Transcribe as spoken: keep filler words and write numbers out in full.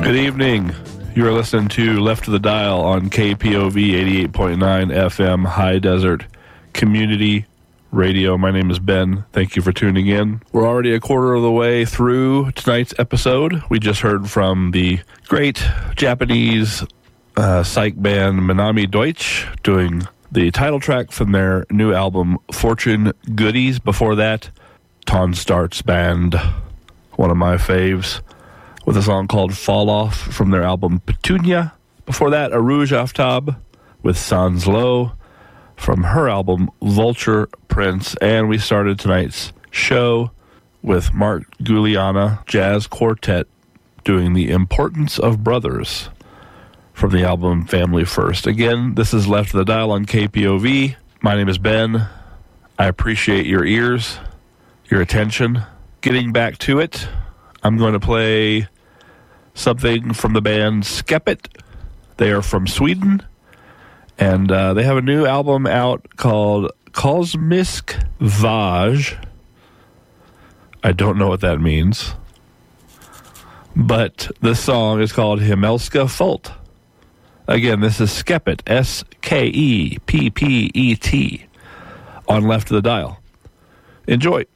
Good evening. You are listening to Left of the Dial on K P O V eighty-eight point nine F M High Desert Community Radio. My name is Ben. Thank you for tuning in. We're already a quarter of the way through tonight's episode. We just heard from the great Japanese uh, psych band Minami Deutsch doing the title track from their new album Fortune Goodies. Before that, Ton Starts Band, one of my faves, with a song called Fall Off from their album Petunia. Before that, Arouge Aftab with Sans Low from her album Vulture Prince. And we started tonight's show with Mark Guiliana Jazz Quartet doing The Importance of Brothers from the album Family First. Again, this is Left of the Dial on K P O V. My name is Ben. I appreciate your ears, your attention. Getting back to it, I'm going to play something from the band Skepit. They are from Sweden, and uh, they have a new album out called Kosmisk Vaj. I don't know what that means, but this song is called Himmelska Fult. Again, this is Skepit, S K E P P E T, on Left of the Dial. Enjoy.